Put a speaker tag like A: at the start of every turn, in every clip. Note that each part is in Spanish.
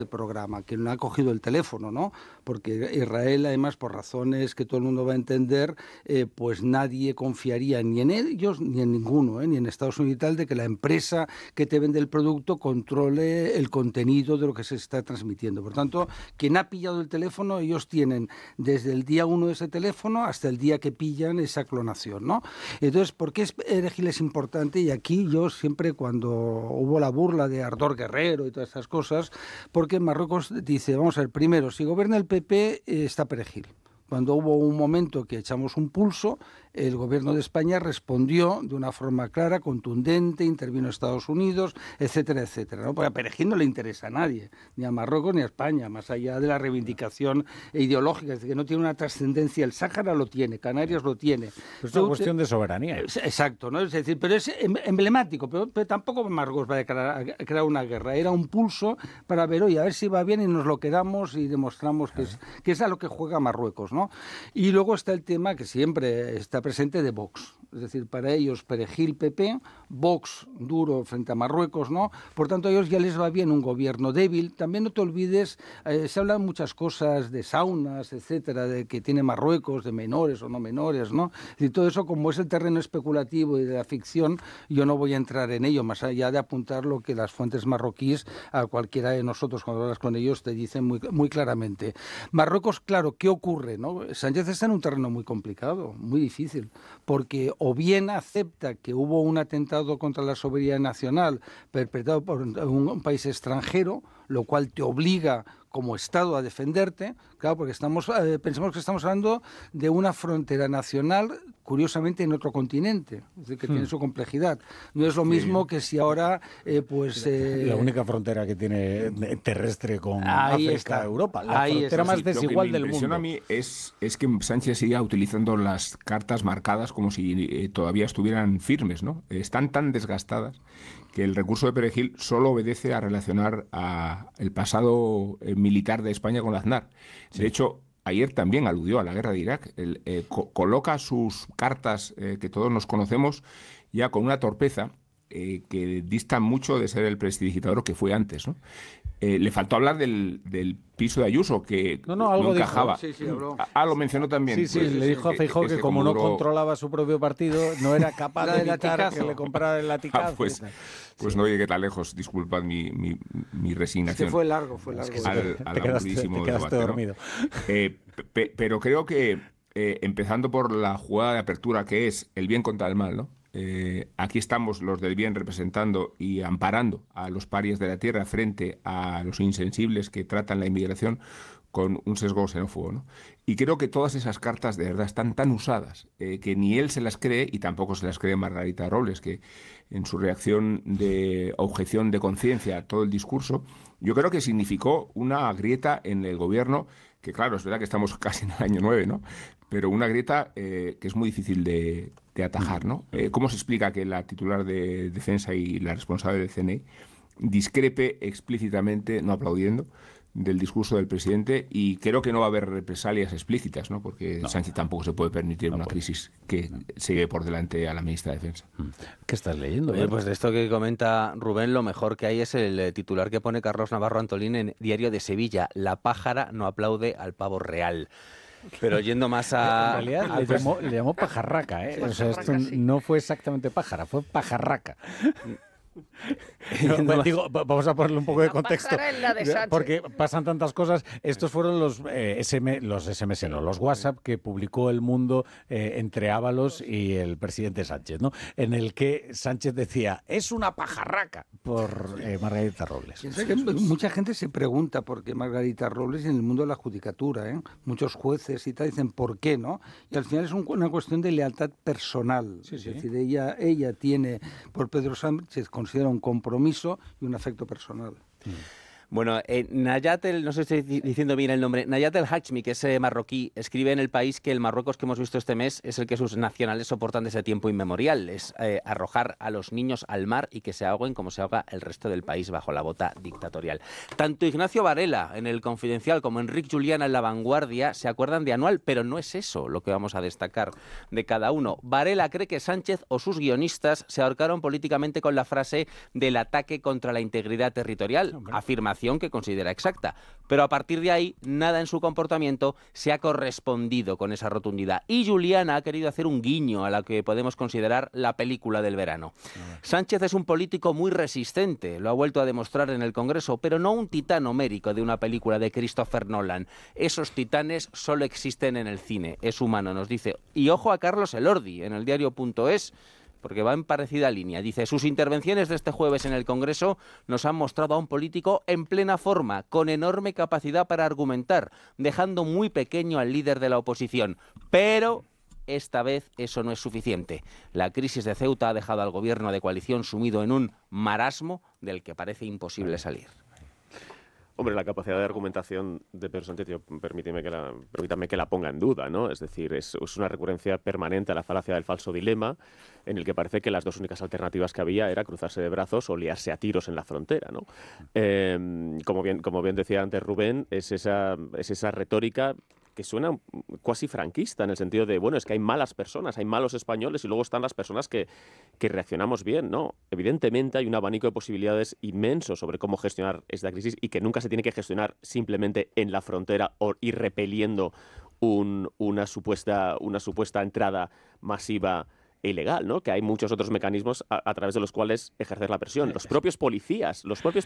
A: programa, que no ha cogido el teléfono, ¿no? Porque Israel, además, por razones que todo el mundo va a entender, pues nadie confiaría ni en ellos ni en ninguno, ni en Estados Unidos y tal, de que la empresa que te vende el producto controle el contenido de lo que se está transmitiendo. Por tanto, quien ha pillado el teléfono, ellos tienen desde el día 1 de ese teléfono hasta el día que pillan esa clonación, ¿no? Entonces, ¿por qué Perejil es importante? Y aquí yo siempre, cuando hubo la burla de Ardor Guerrero y todas esas cosas, porque Marruecos dice, vamos a ver, primero, si gobierna el PP, está Perejil. Cuando hubo un momento que echamos un pulso, el gobierno de España respondió de una forma clara, contundente, intervino Estados Unidos, etcétera, etcétera, ¿no? Porque a Perejil no le interesa a nadie, ni a Marruecos ni a España, más allá de la reivindicación ideológica, es decir, que no tiene una trascendencia. El Sáhara lo tiene, Canarias lo tiene.
B: Es una cuestión de soberanía.
A: Exacto, ¿no? Es decir, pero es emblemático, pero tampoco Marruecos va a crear una guerra. Era un pulso para ver, oye, a ver si va bien y nos lo quedamos y demostramos que es a lo que juega Marruecos, ¿no? Y luego está el tema que siempre está presente de Vox. Es decir, para ellos Perejil, PP, Vox duro frente a Marruecos, ¿no? Por tanto, a ellos ya les va bien un gobierno débil. También no te olvides, se hablan muchas cosas de saunas, etcétera, de que tiene Marruecos, de menores o no menores, ¿no? Y todo eso, como es el terreno especulativo y de la ficción, yo no voy a entrar en ello, más allá de apuntar lo que las fuentes marroquíes, a cualquiera de nosotros, cuando hablas con ellos, te dicen muy, muy claramente. Marruecos, claro, ¿qué ocurre, no? Sánchez está en un terreno muy complicado, muy difícil, porque o bien acepta que hubo un atentado contra la soberanía nacional perpetrado por un país extranjero, lo cual te obliga como Estado a defenderte, claro, porque pensamos que estamos hablando de una frontera nacional, curiosamente en otro continente, es decir, que tiene su complejidad. No es lo mismo que si ahora,
B: la única frontera que tiene terrestre con
A: África,
B: África, Europa, la frontera más desigual del mundo.
C: Lo que me impresiona a mí es que Sánchez siga utilizando las cartas marcadas como si todavía estuvieran firmes, ¿no? Están tan desgastadas que el recurso de Perejil solo obedece a relacionar el pasado militar de España con Aznar. Sí. De hecho, ayer también aludió a la guerra de Irak. Coloca sus cartas que todos nos conocemos ya con una torpeza que distan mucho de ser el prestidigitador que fue antes, ¿no? Le faltó hablar del piso de Ayuso, que
B: algo
C: encajaba.
B: Dijo.
A: Sí, habló.
C: Lo mencionó también.
B: Sí, le dijo a Feijóo que como no controlaba su propio partido, no era capaz de evitar que le comprara el laticazo.
C: Pues no llegué tan lejos, disculpad mi resignación.
A: Es que fue largo.
B: Te quedaste dormido.
C: ¿No? Pero creo que, empezando por la jugada de apertura, que es el bien contra el mal, ¿no? Aquí estamos los del bien representando y amparando a los parias de la tierra frente a los insensibles que tratan la inmigración con un sesgo xenófobo, ¿no? Y creo que todas esas cartas de verdad están tan usadas que ni él se las cree y tampoco se las cree Margarita Robles, que en su reacción de objeción de conciencia a todo el discurso, yo creo que significó una grieta en el gobierno, que claro, es verdad que estamos casi en el año 9, ¿no? Pero una grieta que es muy difícil de atajar, ¿no? ¿Cómo se explica que la titular de Defensa y la responsable del CNI discrepe explícitamente, no aplaudiendo, del discurso del presidente? Y creo que no va a haber represalias explícitas, ¿no? Porque Sánchez tampoco se puede permitir una crisis que sigue por delante a la ministra de Defensa.
B: ¿Qué estás leyendo?
D: Pues de esto que comenta Rubén, lo mejor que hay es el titular que pone Carlos Navarro Antolín en Diario de Sevilla: La pájara no aplaude al pavo real. Pero yendo más a...
B: En realidad le llamó pajarraca, ¿eh? O sea, esto no fue exactamente pájara, fue pajarraca. Vamos a ponerle un poco de contexto, porque pasan tantas cosas. Estos fueron los SMS, los WhatsApp que publicó El Mundo entre Ábalos y el presidente Sánchez, ¿no? En el que Sánchez decía, es una pajarraca, por Margarita Robles.
A: Mucha gente se pregunta por qué Margarita Robles en el mundo de la judicatura, muchos jueces y tal dicen por qué, ¿no? Y al final es una cuestión de lealtad personal. Es decir, ella tiene por Pedro Sánchez, considera un compromiso y un afecto personal.
D: Bueno, Nayat, no sé si estoy diciendo bien el nombre, Nayat El Hachmi, que es marroquí, escribe en El País que el Marruecos que hemos visto este mes es el que sus nacionales soportan desde tiempo inmemorial. Es arrojar a los niños al mar y que se ahoguen como se ahoga el resto del país bajo la bota dictatorial. Tanto Ignacio Varela en El Confidencial como Enric Juliana en La Vanguardia se acuerdan de Anual, pero no es eso lo que vamos a destacar de cada uno. Varela cree que Sánchez o sus guionistas se ahorcaron políticamente con la frase del ataque contra la integridad territorial, afirmación información que considera exacta. Pero a partir de ahí, nada en su comportamiento se ha correspondido con esa rotundidad. Y Juliana ha querido hacer un guiño a la que podemos considerar la película del verano. Sánchez es un político muy resistente, lo ha vuelto a demostrar en el Congreso, pero no un titán homérico de una película de Christopher Nolan. Esos titanes solo existen en el cine, es humano, nos dice. Y ojo a Carlos Elordi, en el diario.es, porque va en parecida línea. Dice, sus intervenciones de este jueves en el Congreso nos han mostrado a un político en plena forma, con enorme capacidad para argumentar, dejando muy pequeño al líder de la oposición. Pero esta vez eso no es suficiente. La crisis de Ceuta ha dejado al gobierno de coalición sumido en un marasmo del que parece imposible salir.
E: Hombre, la capacidad de argumentación de Pedro Sánchez, permítame que la ponga en duda, ¿no? Es decir, es una recurrencia permanente a la falacia del falso dilema, en el que parece que las dos únicas alternativas que había era cruzarse de brazos o liarse a tiros en la frontera, ¿no? Como bien decía antes Rubén, es esa retórica que suena cuasi franquista, en el sentido de, bueno, es que hay malas personas, hay malos españoles y luego están las personas que reaccionamos bien, ¿no? Evidentemente hay un abanico de posibilidades inmenso sobre cómo gestionar esta crisis y que nunca se tiene que gestionar simplemente en la frontera o ir repeliendo una supuesta entrada masiva e ilegal, ¿no? Que hay muchos otros mecanismos a través de los cuales ejercer la presión. Los propios policías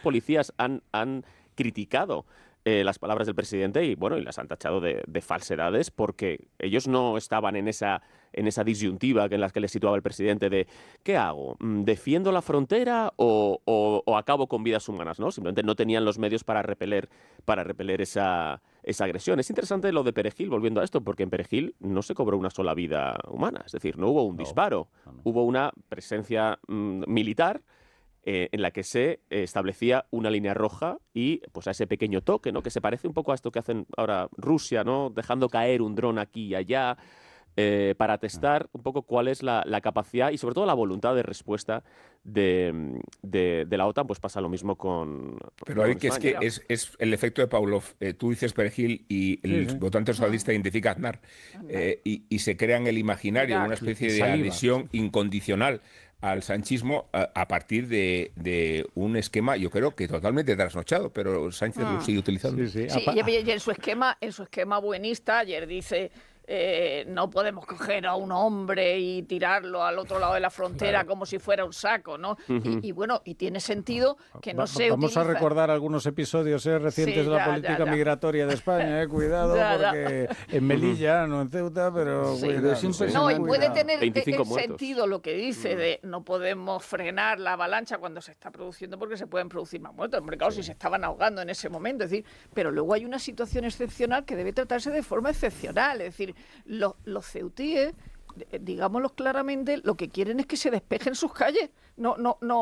E: han criticado las palabras del presidente y las han tachado de falsedades, porque ellos no estaban en esa disyuntiva en la que les situaba el presidente de ¿qué hago? ¿Defiendo la frontera o acabo con vidas humanas? ¿No? Simplemente no tenían los medios para repeler esa agresión. Es interesante lo de Perejil, volviendo a esto, porque en Perejil no se cobró una sola vida humana, es decir, no hubo un disparo, hubo una presencia militar en la que se establecía una línea roja y pues a ese pequeño toque, ¿no? Que se parece un poco a esto que hacen ahora Rusia, ¿no? Dejando caer un dron aquí y allá para testar un poco cuál es la capacidad y sobre todo la voluntad de respuesta de la OTAN. Pues pasa lo mismo con
C: Pero hay que España. Es el efecto de Pavlov. Tú dices Perejil y el votante socialista identifica a Aznar y se crea en el imaginario una especie de adhesión incondicional al sanchismo a partir de un esquema, yo creo que totalmente trasnochado, pero Sánchez lo sigue utilizando.
F: Sí, y en su esquema buenista, ayer dice no podemos coger a un hombre y tirarlo al otro lado de la frontera como si fuera un saco, ¿no? Y tiene sentido que no se
B: Vamos a recordar algunos episodios recientes de la política migratoria de España, cuidado, porque en Melilla, no en Ceuta, pero...
F: No, y puede tener sentido lo que dice de no podemos frenar la avalancha cuando se está produciendo porque se pueden producir más muertos. Hombre, claro, si se estaban ahogando en ese momento, es decir, pero luego hay una situación excepcional que debe tratarse de forma excepcional, es decir, los ceutíes, digámoslo claramente, lo que quieren es que se despejen sus calles. No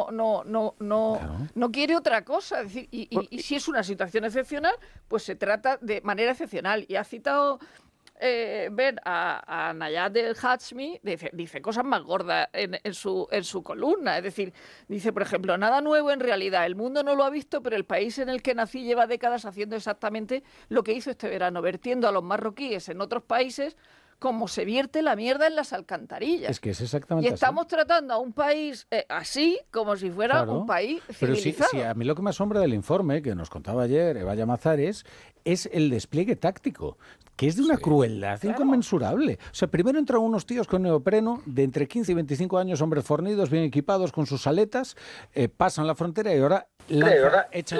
F: quiere otra cosa. Es decir, y si es una situación excepcional, pues se trata de manera excepcional. Y ha citado ver a Nayat el-Hashmi, dice cosas más gordas en su columna. Es decir, dice, por ejemplo, nada nuevo en realidad. El mundo no lo ha visto, pero el país en el que nací lleva décadas haciendo exactamente lo que hizo este verano, vertiendo a los marroquíes en otros países como se vierte la mierda en las alcantarillas.
B: Es que es exactamente así.
F: Y estamos tratando a un país así, como si fuera un país civilizado.
B: Pero sí, a mí lo que me asombra del informe que nos contaba ayer Eva Llamazares es el despliegue táctico, que es de una crueldad inconmensurable. O sea, primero entran unos tíos con neopreno de entre 15 y 25 años, hombres fornidos, bien equipados, con sus aletas, pasan la frontera y ahora echan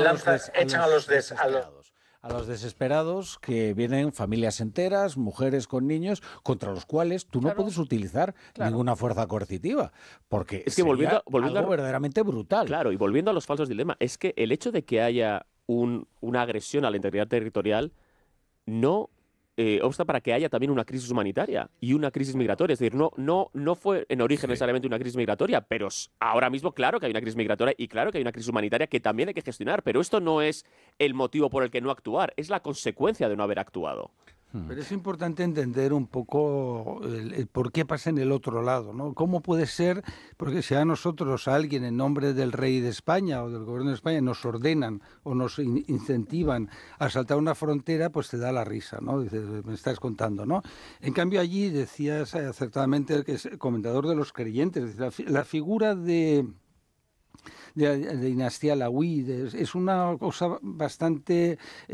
B: a los desesperados, que vienen familias enteras, mujeres con niños, contra los cuales tú no puedes utilizar ninguna fuerza coercitiva, porque es que volviendo algo verdaderamente brutal.
E: Claro, y volviendo a los falsos dilemas, es que el hecho de que haya una agresión a la integridad territorial no obsta para que haya también una crisis humanitaria y una crisis migratoria. Es decir, no fue en origen necesariamente una crisis migratoria, pero ahora mismo claro que hay una crisis migratoria y claro que hay una crisis humanitaria que también hay que gestionar, pero esto no es el motivo por el que no actuar, es la consecuencia de no haber actuado.
A: Pero es importante entender un poco el por qué pasa en el otro lado, ¿no? ¿Cómo puede ser? Porque si a nosotros, a alguien en nombre del rey de España o del gobierno de España nos ordenan o nos incentivan a saltar una frontera, pues te da la risa, ¿no? Dices, me estás contando, ¿no? En cambio allí decías acertadamente que es el comentador de los creyentes, es decir, la figura de de la dinastía Alauí. Es una cosa bastante